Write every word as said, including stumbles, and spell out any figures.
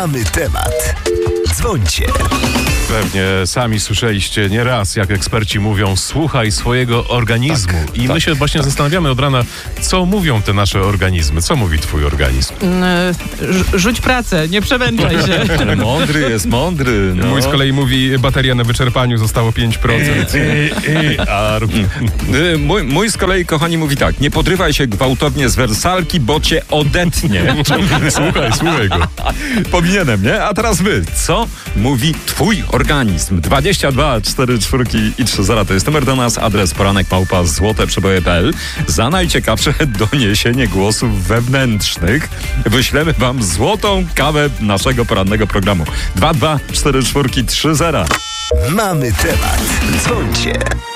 Mamy temat. Dzwońcie. Pewnie sami słyszeliście nieraz, jak eksperci mówią, słuchaj swojego organizmu. Tak, I my tak, się właśnie tak. zastanawiamy od rana, co mówią te nasze organizmy. Co mówi twój organizm? Rz- rzuć pracę, nie przemęczaj się. Mądry jest, mądry. No. Mój z kolei mówi, bateria na wyczerpaniu zostało pięć procent. A, Y, Mój, mój z kolei, kochani, mówi tak: nie podrywaj się gwałtownie z wersalki, bo cię odetnie. słuchaj, słuchaj go. Powinienem, nie? A teraz wy. Co mówi twój organizm? dwadzieścia dwa cztery czwórki i trzy zera to jest numer do nas. Adres poranek małpa złote przeboje kropka p l. Za najciekawsze doniesienie głosów wewnętrznych wyślemy wam złotą kawę naszego porannego programu. dwa dwa cztery czwórki trzy zera. Mamy temat. Dzwońcie.